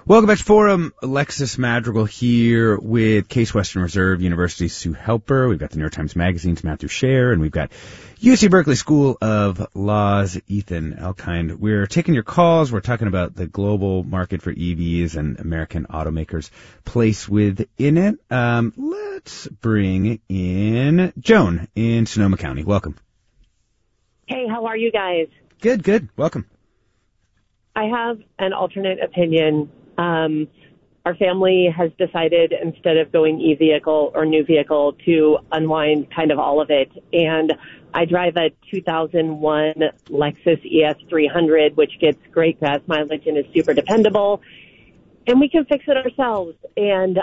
Welcome back to Forum. Alexis Madrigal here with Case Western Reserve University's Sue Helper. We've got the New York Times Magazine's Matthew Scher, and we've got UC Berkeley School of Law's Ethan Elkind. We're taking your calls. We're talking about the global market for EVs and American automakers' place within it. Let's bring in Joan in Sonoma County. Welcome. Hey, how are you guys? Good. Welcome. I have an alternate opinion. Our family has decided, instead of going e-vehicle or new vehicle, to unwind kind of all of it. And I drive a 2001 Lexus ES300, which gets great gas mileage and is super dependable. And we can fix it ourselves. And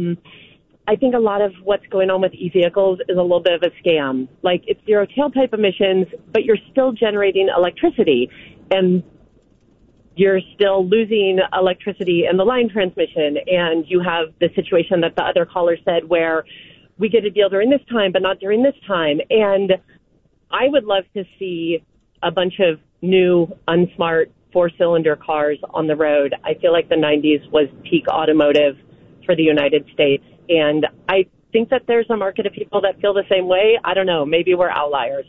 I think a lot of what's going on with e-vehicles is a little bit of a scam. Like, it's zero tailpipe emissions, but you're still generating electricity. And you're still losing electricity in the line transmission, and you have the situation that the other caller said where we get a deal during this time, but not during this time. And I would love to see a bunch of new, unsmart four-cylinder cars on the road. I feel like the 90s was peak automotive for the United States, and I think that there's a market of people that feel the same way. I don't know. Maybe we're outliers.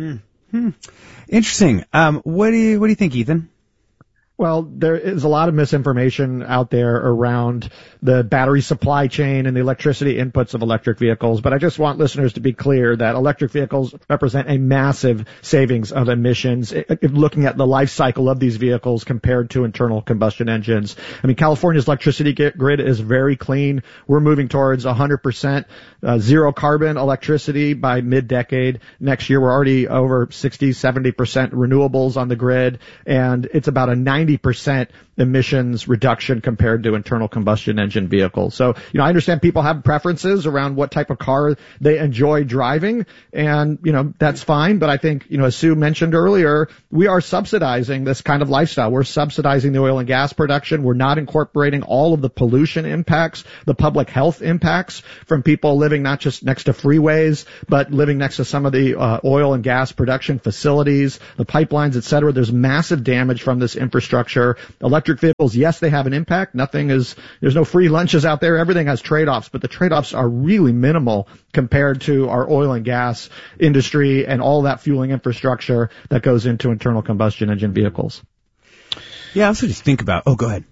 Interesting. What do you think, Ethan? Well, there is a lot of misinformation out there around the battery supply chain and the electricity inputs of electric vehicles, but I just want listeners to be clear that electric vehicles represent a massive savings of emissions, looking at the life cycle of these vehicles compared to internal combustion engines. I mean, California's electricity grid is very clean. We're moving towards 100% zero carbon electricity by mid-decade. Next year, we're already over 60-70% renewables on the grid, and it's about a 90% emissions reduction compared to internal combustion engine vehicles. So, I understand people have preferences around what type of car they enjoy driving, and, that's fine. But I think, as Sue mentioned earlier, we are subsidizing this kind of lifestyle. We're subsidizing the oil and gas production. We're not incorporating all of the pollution impacts, the public health impacts from people living not just next to freeways, but living next to some of the oil and gas production facilities, the pipelines, et cetera. There's massive damage from this infrastructure. Electric vehicles, yes, they have an impact. There's no free lunches out there. Everything has trade-offs, but the trade-offs are really minimal compared to our oil and gas industry and all that fueling infrastructure that goes into internal combustion engine vehicles. Yeah, I also just think about, go ahead.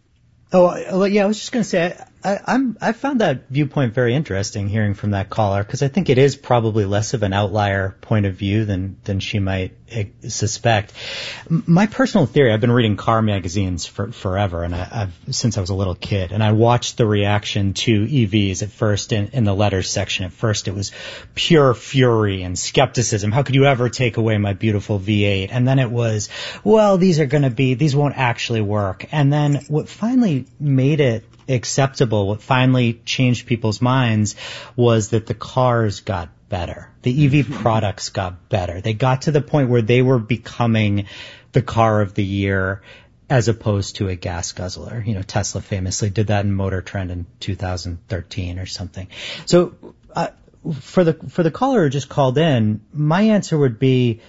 Oh, yeah, I was just going to say, I found that viewpoint very interesting, hearing from that caller, because I think it is probably less of an outlier point of view than she might suspect. My personal theory, I've been reading car magazines forever, and since I was a little kid, and I watched the reaction to EVs at first in the letters section. At first, it was pure fury and skepticism. How could you ever take away my beautiful V8? And then it was, well, these won't actually work. And then what finally made it acceptable, what finally changed people's minds, was that the cars got better. The EV products got better. They got to the point where they were becoming the car of the year as opposed to a gas guzzler. Tesla famously did that in Motor Trend in 2013 or something. So for the caller who just called in, my answer would be,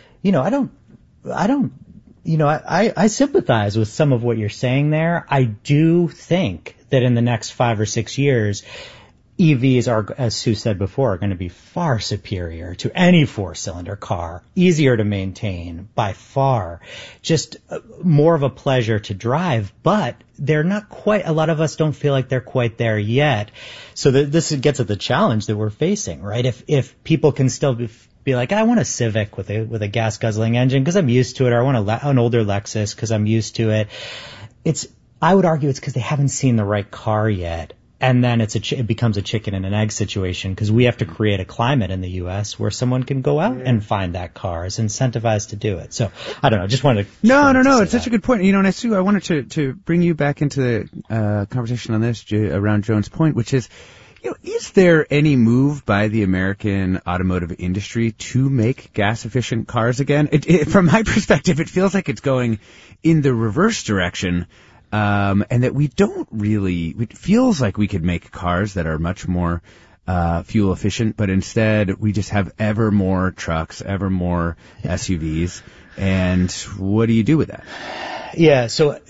I sympathize with some of what you're saying there. I do think that in the next 5 or 6 years, EVs are, as Sue said before, are going to be far superior to any four-cylinder car, easier to maintain by far, just more of a pleasure to drive, but they're not quite, a lot of us don't feel like they're quite there yet. So this gets at the challenge that we're facing, right? If people can still be like, I want a Civic with a gas guzzling engine because I'm used to it, or I want an older Lexus because I'm used to it. I would argue it's because they haven't seen the right car yet. And then it becomes a chicken and an egg situation, because we have to create a climate in the U.S. where someone can go out and find that car, is incentivized to do it. So I don't know. Just wanted to. No. It's such a good point. And Sue, I wanted to bring you back into the conversation on this around Joan's point, which is, is there any move by the American automotive industry to make gas-efficient cars again? From my perspective, it feels like it's going in the reverse direction. And that we don't really, it feels like we could make cars that are much more fuel efficient, but instead we just have ever more trucks, ever more SUVs. And what do you do with that? Yeah, so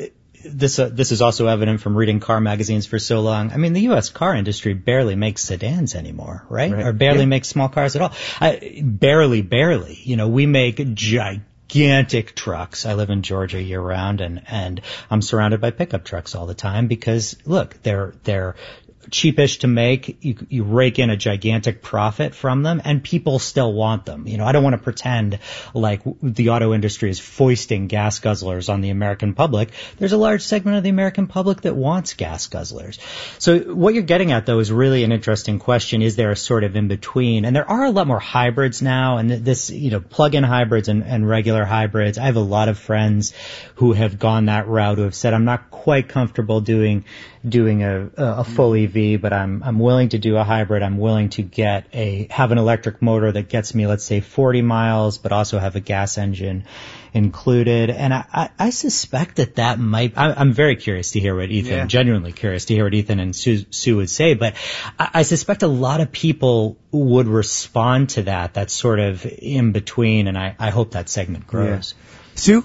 this is also evident from reading car magazines for so long. I mean, the U.S. car industry barely makes sedans anymore, right? Or barely makes small cars at all. Barely. You know, we make gigantic trucks. I live in Georgia year round, and I'm surrounded by pickup trucks all the time because, look, they're cheapish to make. You rake in a gigantic profit from them, and people still want them. You know, I don't want to pretend like the auto industry is foisting gas guzzlers on the American public. There's a large segment of the American public that wants gas guzzlers. So what you're getting at, though, is really an interesting question. Is there a sort of in between? And there are a lot more hybrids now, and this, you know, plug-in hybrids and regular hybrids. I have a lot of friends who have gone that route, who have said, I'm not quite comfortable doing a full EV, but I'm willing to do a hybrid. I'm willing to have an electric motor that gets me, let's say, 40 miles, but also have a gas engine included. And I suspect that might, I'm very curious to hear what Ethan, genuinely curious to hear what Ethan and Sue would say, but I suspect a lot of people would respond to that sort of in between, and I hope that segment grows. Yeah. Sue?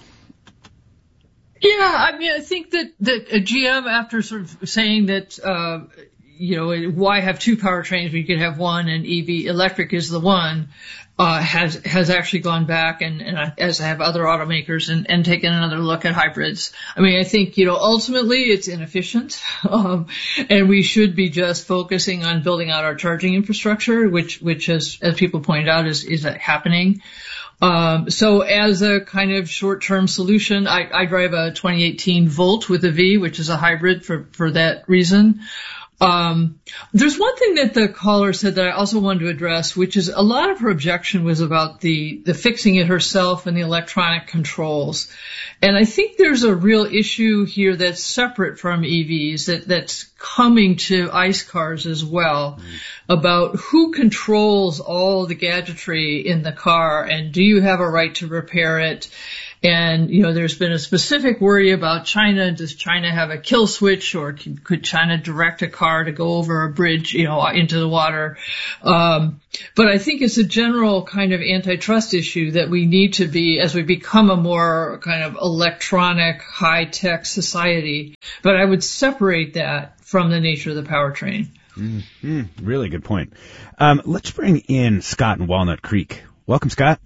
Yeah, I mean, I think that GM, after sort of saying that, why have two powertrains when you could have one, and EV electric is the one, has actually gone back and as have other automakers and taken another look at hybrids. I mean, I think, ultimately it's inefficient, and we should be just focusing on building out our charging infrastructure, which as people pointed out is happening. So as a kind of short-term solution, I drive a 2018 Volt with a V, which is a hybrid for that reason. There's one thing that the caller said that I also wanted to address, which is a lot of her objection was about the fixing it herself and the electronic controls. And I think there's a real issue here that's separate from EVs that's coming to ICE cars as well, about who controls all the gadgetry in the car, and do you have a right to repair it? And, there's been a specific worry about China. Does China have a kill switch, or could China direct a car to go over a bridge, into the water? But I think it's a general kind of antitrust issue that we need to be, as we become a more kind of electronic, high-tech society. But I would separate that from the nature of the powertrain. Really good point. Let's bring in Scott in Walnut Creek. Welcome, Scott.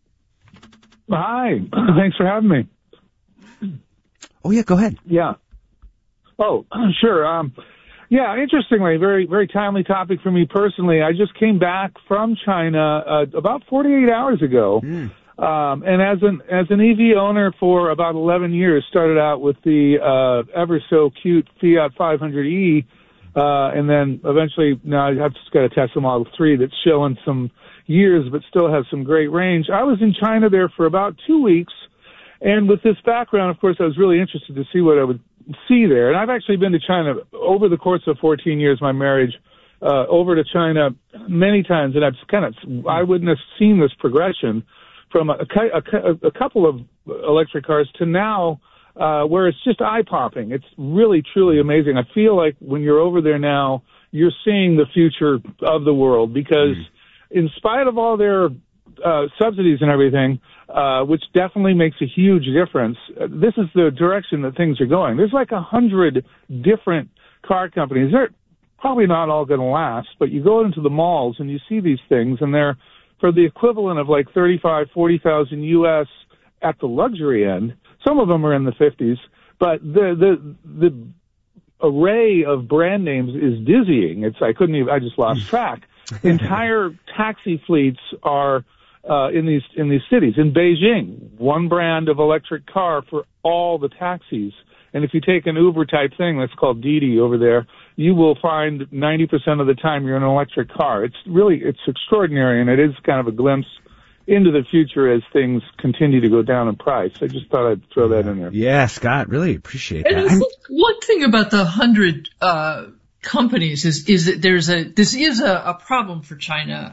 Hi. Thanks for having me. Oh, yeah, go ahead. Yeah. Oh, sure. Interestingly, very, very timely topic for me personally. I just came back from China about 48 hours ago. And as an EV owner for about 11 years, started out with the ever so cute Fiat 500e, and then eventually now I've just got a Tesla Model 3 that's showing some years but still has some great range. I was in China there for about 2 weeks, and with this background, of course, I was really interested to see what I would see there. And I've actually been to China over the course of 14 years, my marriage, over to China many times, and I've kind of eyewitness seen this progression from a couple of electric cars to now where it's just eye-popping. It's really, truly amazing. I feel like when you're over there now, you're seeing the future of the world, because in spite of all their subsidies and everything, which definitely makes a huge difference, this is the direction that things are going. There's like 100 different car companies. They're probably not all going to last, but you go into the malls and you see these things, and they're for the equivalent of like 35, 40,000 US at the luxury end. Some of them are in the 50s, but the array of brand names is dizzying. I just lost track. Entire taxi fleets are in these cities. In Beijing, one brand of electric car for all the taxis. And if you take an Uber type thing that's called Didi over there, you will find 90% of the time you're in an electric car. It's extraordinary, and it is kind of a glimpse into the future as things continue to go down in price. I just thought I'd throw that in there. Yeah, Scott, really appreciate that. And one thing about the 100 companies is that this is a problem for China.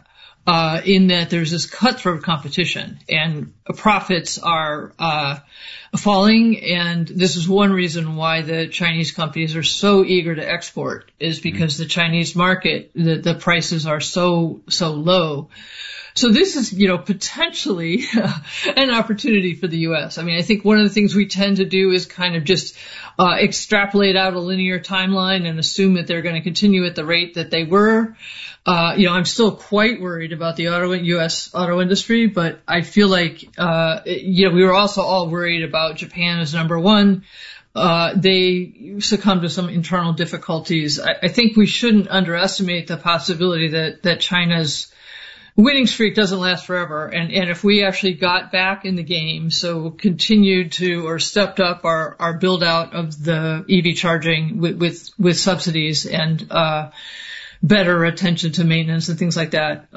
in that there's this cutthroat competition and profits are falling. And this is one reason why the Chinese companies are so eager to export, is because the Chinese market, the prices are so low. So this is, potentially an opportunity for the U.S. I mean, I think one of the things we tend to do is kind of just extrapolate out a linear timeline and assume that they're going to continue at the rate that they were. I'm still quite worried about the U.S. auto industry, but I feel like, we were also all worried about Japan as number one. They succumbed to some internal difficulties. I think we shouldn't underestimate the possibility that China's winning streak doesn't last forever. And if we actually got back in the game, so continued to or stepped up our build out of the EV charging with subsidies and better attention to maintenance and things like that,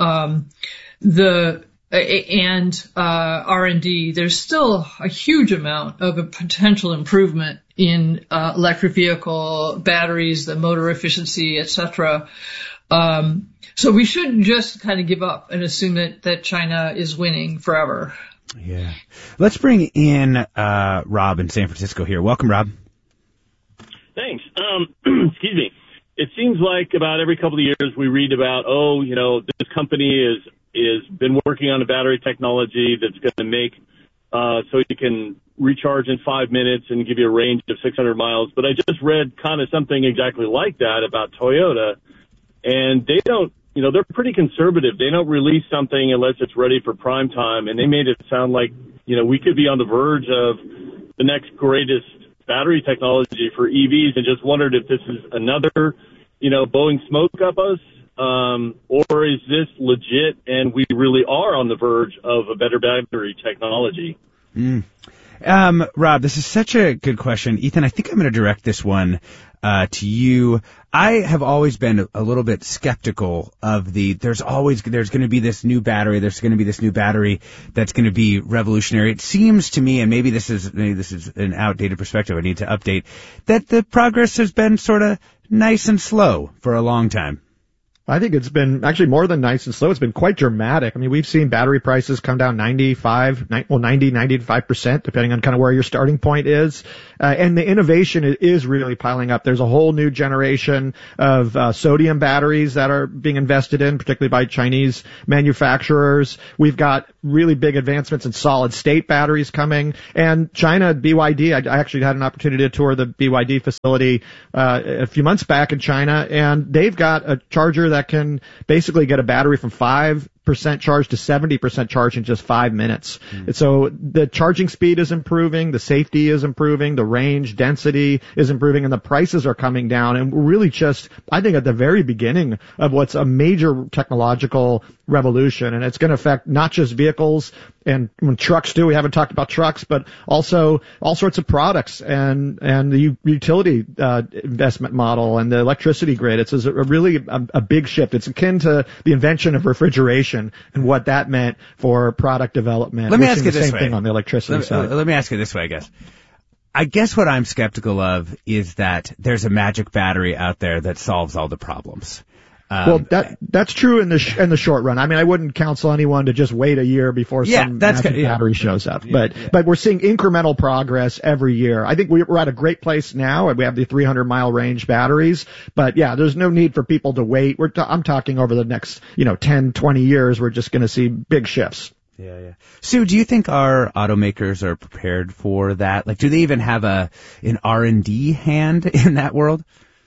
R&D, there's still a huge amount of a potential improvement in electric vehicle batteries, the motor efficiency, etc. So we shouldn't just kind of give up and assume that China is winning forever. Yeah. Let's bring in Rob in San Francisco here. Welcome, Rob. Thanks. Excuse me. It seems like about every couple of years we read about, this company is been working on a battery technology that's going to make so you can recharge in 5 minutes and give you a range of 600 miles. But I just read kind of something exactly like that about Toyota, and they don't, they're pretty conservative. They don't release something unless it's ready for prime time, and they made it sound like, we could be on the verge of the next greatest battery technology for EVs, and just wondered if this is another, blowing smoke up us, or is this legit and we really are on the verge of a better battery technology? Rob, this is such a good question. Ethan, I think I'm going to direct this one to you. I have always been a little bit skeptical of there's going to be this new battery, that's going to be revolutionary. It seems to me, and maybe this is an outdated perspective I need to update, that the progress has been sort of nice and slow for a long time. I think it's been actually more than nice and slow. It's been quite dramatic. I mean, we've seen battery prices come down 95%, depending on kind of where your starting point is. And the innovation is really piling up. There's a whole new generation of sodium batteries that are being invested in, particularly by Chinese manufacturers. We've got really big advancements in solid state batteries coming. And China, BYD, I actually had an opportunity to tour the BYD facility a few months back in China, and they've got a charger that can basically get a battery from 5% charge to 70% charge in just 5 minutes. And so the charging speed is improving, the safety is improving, the range density is improving, and the prices are coming down. And we're really just, I think, at the very beginning of what's a major technological revolution. And it's going to affect not just vehicles and trucks too. We haven't talked about trucks, but also all sorts of products and the utility investment model and the electricity grid. It's a really a big shift. It's akin to the invention of refrigeration and what that meant for product development. Let me ask it this way. Same thing on the electricity side. Let me ask it this way, I guess what I'm skeptical of is that there's a magic battery out there that solves all the problems. Well, that's true in the short run. I mean, I wouldn't counsel anyone to just wait a year before some magic battery shows up. But we're seeing incremental progress every year. I think we're at a great place now. We have the 300-mile range batteries. But yeah, there's no need for people to wait. I'm talking over the next, 10, 20 years. We're just going to see big shifts. Yeah. Sue, do you think our automakers are prepared for that? Like, do they even have an R&D hand in that world?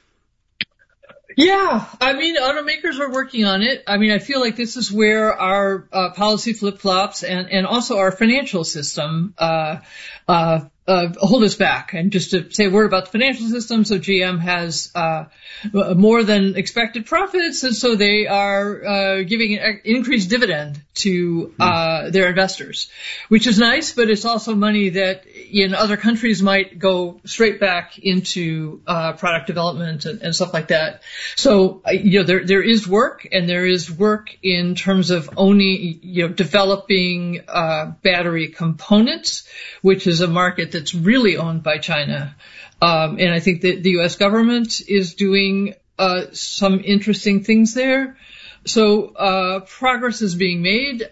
Yeah, I mean, automakers are working on it. I mean, I feel like this is where our policy flip-flops and also our financial system hold us back. And just to say a word about the financial system, so GM has more than expected profits, and so they are giving an increased dividend to their investors, which is nice, but it's also money that in other countries might go straight back into product development and stuff like that. So there is work, and there is work in terms of owning, developing battery components, which is a market that's really owned by China. And I think that the U.S. government is doing some interesting things there. So progress is being made.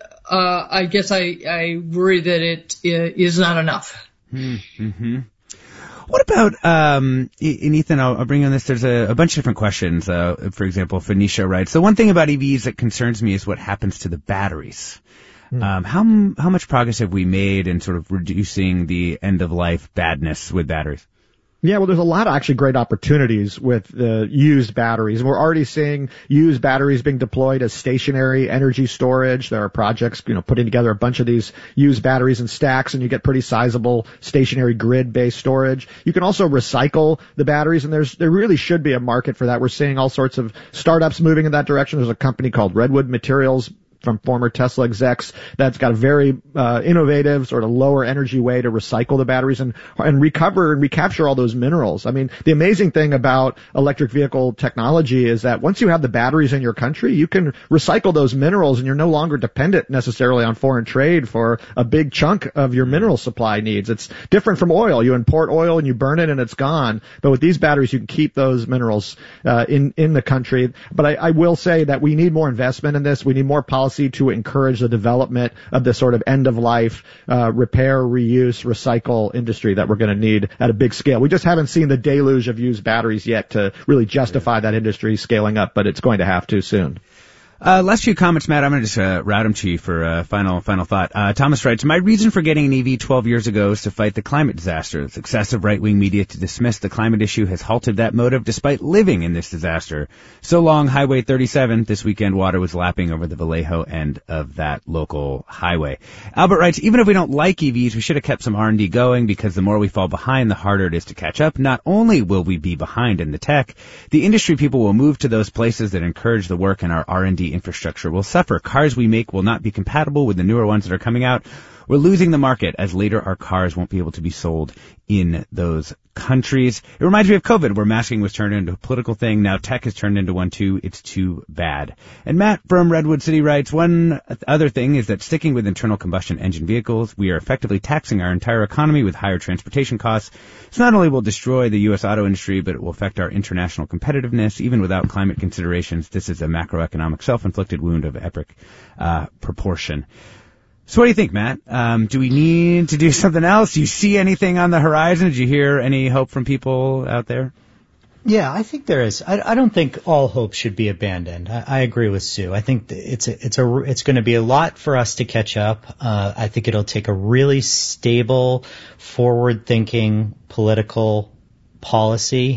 I guess I worry that it is not enough. Mm-hmm. What about, and Ethan, I'll bring on this. There's a bunch of different questions. For example, Phoenicia writes, the one thing about EVs that concerns me is what happens to the batteries. How much progress have we made in sort of reducing the end-of-life badness with batteries? Yeah, well, there's a lot of actually great opportunities with used batteries. And we're already seeing used batteries being deployed as stationary energy storage. There are projects, putting together a bunch of these used batteries in stacks, and you get pretty sizable stationary grid-based storage. You can also recycle the batteries, and there really should be a market for that. We're seeing all sorts of startups moving in that direction. There's a company called Redwood Materials from former Tesla execs that's got a very innovative sort of lower energy way to recycle the batteries and recover and recapture all those minerals. I mean, the amazing thing about electric vehicle technology is that once you have the batteries in your country, you can recycle those minerals, and you're no longer dependent necessarily on foreign trade for a big chunk of your mineral supply needs. It's different from oil. You import oil and you burn it and it's gone. But with these batteries, you can keep those minerals in the country. But I will say that we need more investment in this. We need more policy to encourage the development of this sort of end-of-life repair, reuse, recycle industry that we're going to need at a big scale. We just haven't seen the deluge of used batteries yet to really justify that industry scaling up, but it's going to have to soon. Last few comments, Matt. I'm going to just route them to you for final thought. Thomas writes, my reason for getting an EV 12 years ago is to fight the climate disaster. The excessive right-wing media to dismiss the climate issue has halted that motive despite living in this disaster. So long, Highway 37. This weekend, water was lapping over the Vallejo end of that local highway. Albert writes, even if we don't like EVs, we should have kept some R&D going, because the more we fall behind, the harder it is to catch up. Not only will we be behind in the tech, the industry people will move to those places that encourage the work, and our R&D infrastructure will suffer. Cars we make will not be compatible with the newer ones that are coming out. We're losing the market, as later our cars won't be able to be sold in those countries. It reminds me of COVID, where masking was turned into a political thing. Now tech has turned into one too. It's too bad. And Matt from Redwood City writes, one other thing is that sticking with internal combustion engine vehicles, we are effectively taxing our entire economy with higher transportation costs. This not only will destroy the U.S. auto industry, but it will affect our international competitiveness. Even without climate considerations, this is a macroeconomic self-inflicted wound of epic proportion. So what do you think, Matt? Do we need to do something else? Do you see anything on the horizon? Did you hear any hope from people out there? Yeah, I think there is. I don't think all hope should be abandoned. I agree with Sue. I think it's going to be a lot for us to catch up. I think it'll take a really stable, forward-thinking political policy